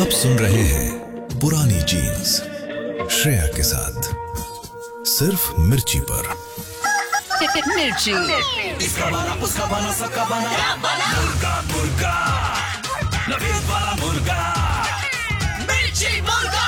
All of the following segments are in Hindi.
आप सुन रहे हैं पुरानी जीन्स श्रेया के साथ सिर्फ मिर्ची पर। मिर्ची इसका बना उसका बना सबका बना मुर्गा मुर्गा नवीन वाला मुर्गा मिर्ची मुर्गा।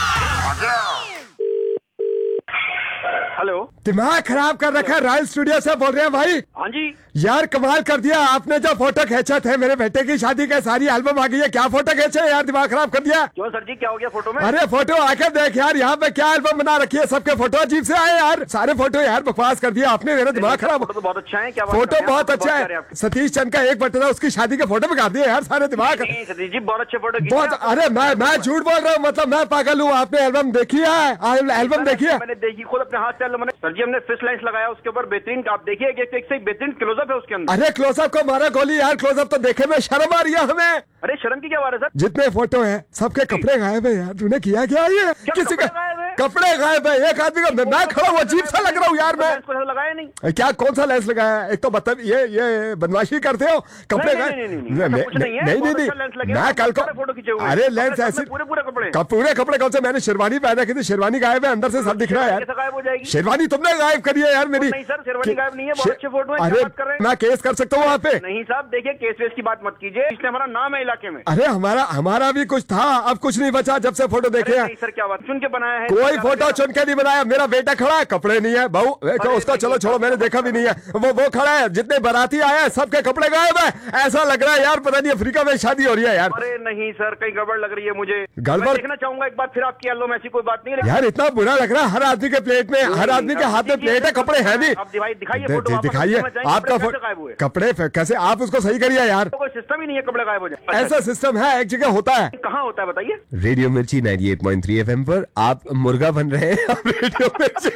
हेलो, दिमाग खराब कर रखा है। रॉयल स्टूडियो से बोल रहे हैं भाई। हाँ जी। यार कमाल कर दिया आपने, जो फोटो खींचा थे मेरे बेटे की शादी का, सारी एल्बम आ गई है। क्या फोटो खींचे यार, दिमाग खराब कर दिया। क्यों सर जी, क्या हो गया फोटो में? अरे फोटो आके देख यार, यहाँ पे क्या एल्बम बना रखी है। सबके फोटो अजीब से आए यार, सारे फोटो यार बकवास कर दिया आपने, मेरा दिमाग खराब। फोटो तो बहुत अच्छा है। क्या फोटो बहुत अच्छा है। सतीश चंद का एक बटन है, उसकी शादी के फोटो दिखा दिए यार, सारे दिमाग। सतीश जी बहुत अच्छे फोटो बहुत। अरे मैं झूठ बोल रहा हूँ, मतलब मैं पागल हूँ। आपने एल्बम देखी है? एल्बम देखी है? मैंने देखी खुद अपने हाथ से। सर जी हमने फिश लाइन्स लगाया उसके ऊपर, बेहतरीन। आप देखिए एक से बेहतरीन क्लोजअप है उसके अंदर। अरे क्लोजअप को मारा गोली यार, क्लोजअप तो देखे में शर्म आ रही है हमें। अरे शर्म की क्या बात है सर? जितने फोटो हैं सबके कपड़े गायब है यार। तूने किया क्या ये? किसी का कपड़े गायब है, एक आदमी का। मैं खड़ा हूँ, अजीब सा लग रहा हूँ यार। मैं लगाया नहीं। क्या कौन सा लेंस लगाया? एक तो मतलब ये बदमाशी करते हो। कपड़े गायब नहीं। मैं कल को अरे लेंस ऐसे पूरे कपड़े कौन से? मैंने शेरवानी पहना की थी, शेरवानी गायब है, अंदर से सब दिख रहा है यार। शेरवानी तुमने गायब करी है यार मेरी। नहीं सर, शेरवानी गायब नहीं है, बहुत अच्छे फोटो है। अरे मैं केस कर सकता हूँ वहाँ पे? नहीं साहब, देखिए केस वेस की बात मत कीजिए, इसलिए हमारा नाम है इलाके में। अरे हमारा भी कुछ था, अब कुछ नहीं बचा जब से फोटो देखे हैं। सर क्या बात, चुन के बनाया है? कोई फोटो चुन के नहीं बनाया। मेरा बेटा खड़ा है, कपड़े नहीं है बहू उसका। चलो छोड़ो, मैंने देखा भी नहीं है। वो खड़ा है, जितने बाराती आए हैं सबके कपड़े गायब है। ऐसा लग रहा है यार पता नहीं अफ्रीका में शादी हो रही है यार। अरे नहीं सर, कहीं गड़बड़ लग रही है मुझे। गड़बड़ देखना चाहूंगा एक बार फिर आपकी एल्बम, ऐसी कोई बात नहीं है यार। इतना बुरा लग रहा है, हर आदमी के प्लेट में, हर आदमी के हाथ में प्लेट है, कपड़े है नहीं। दिखाइए आपका कपड़े कैसे, आप उसको सही करिए यार। कोई सिस्टम ही नहीं है कपड़े गायब हो जाए। ऐसा सिस्टम है, एक जगह होता है। कहाँ होता है बताइए? रेडियो मिर्ची 98.3 FM पर आप मुर्गा बन रहे हैं। रेडियो मिर्ची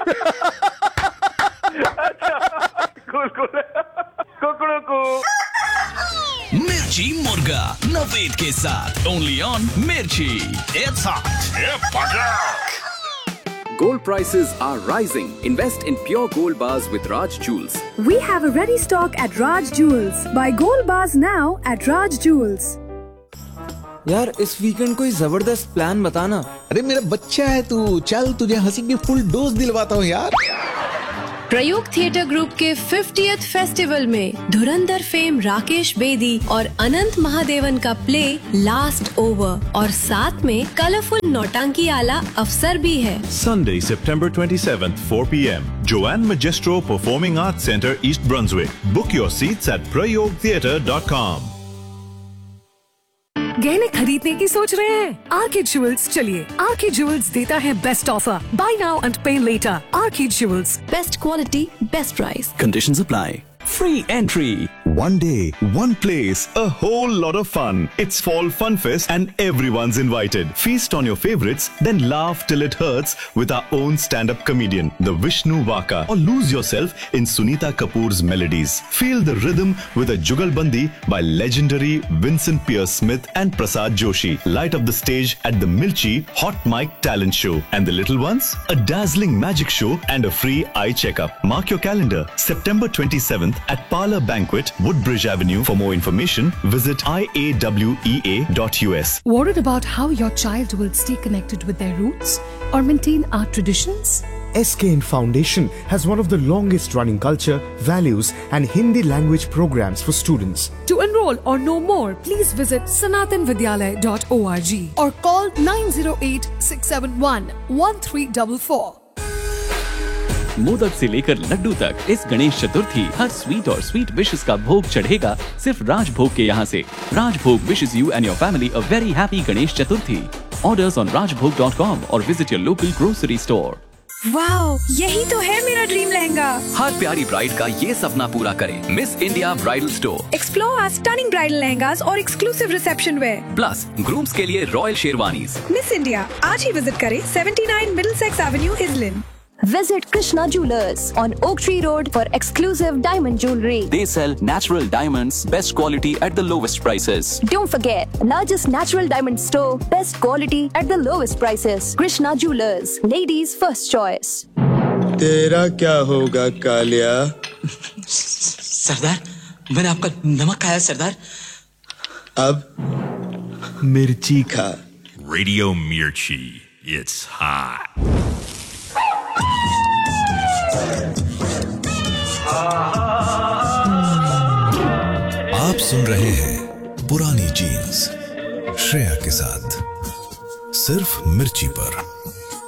मिर्ची मुर्गा नवेद के साथ ओनली ऑन मिर्ची। It's hot. Gold prices are rising. Invest in pure gold bars with Raj Jewels. We have a ready stock at Raj Jewels. Buy gold bars now at Raj Jewels. यार इस वीकेंड कोई जबरदस्त प्लान बताना। अरे मेरा बच्चा है तू, चल तुझे हंसी की फुल डोज दिलवाता हूँ यार। प्रयोग थिएटर ग्रुप के 50th फेस्टिवल में धुरंधर फेम राकेश बेदी और अनंत महादेवन का प्ले लास्ट ओवर, और साथ में कलरफुल नौटंकी आला अफसर भी है। Sunday, September 27th, 4 p.m. Joanne Magistro Performing Arts Center, East Brunswick. Book your seats at prayogtheatre.com. गहने खरीदने की सोच रहे हैं? आर्किड ज्वेल्स चलिए। आर्किड ज्वेल्स देता है best offer, bye now and पे letter. Orchid jewels, best quality, best price. Conditions apply. Free entry. One day, one place, a whole lot of fun. It's Fall Fun Fest and everyone's invited. Feast on your favorites, then laugh till it hurts with our own stand-up comedian, the Vishnu Vaka, or lose yourself in Sunita Kapoor's melodies. Feel the rhythm with a Jugalbandi by legendary Vincent Pierce Smith and Prasad Joshi. Light up the stage at the Milchi Hot Mic Talent Show. And the little ones? A dazzling magic show and a free eye checkup. Mark your calendar, September 27th at Parlor Banquet, Woodbridge Avenue. For more information, visit iawea.us. worried about how your child will stay connected with their roots or maintain our traditions? SKN Foundation has one of the longest running culture, values and Hindi language programs for students. To enroll or know more, please visit sanatanvidyalaya.org or call 908-671-1344. Modak से लेकर लड्डू तक इस गणेश चतुर्थी हर स्वीट और स्वीट विशेस का भोग चढ़ेगा सिर्फ राजभोग के यहाँ से। राजभोग wishes you and your family a very happy Ganesh Chaturthi. Orders on rajbhog.com or visit your local grocery store. Wow, यही तो है मेरा ड्रीम लहंगा। हर प्यारी ब्राइड का ये सपना पूरा करें miss India bridal store. Explore our stunning bridal lehengas और exclusive reception where. Plus grooms के लिए रॉयल शेरवानीज। मिस इंडिया, आज ही विजिट करें 79 Middlesex Avenue, इजलिन। Visit Krishna Jewelers on Oak Tree Road for exclusive diamond jewelry. They sell natural diamonds, best quality at the lowest prices. Don't forget, largest natural diamond store, best quality at the lowest prices. Krishna Jewelers, ladies' first choice. तेरा क्या होगा कालिया? सरदार, मैंने आपका नमक खाया सरदार। अब मिर्ची खा। Radio Mirchi. It's hot. आप सुन रहे हैं पुरानी जीन्स श्रेया के साथ सिर्फ मिर्ची पर।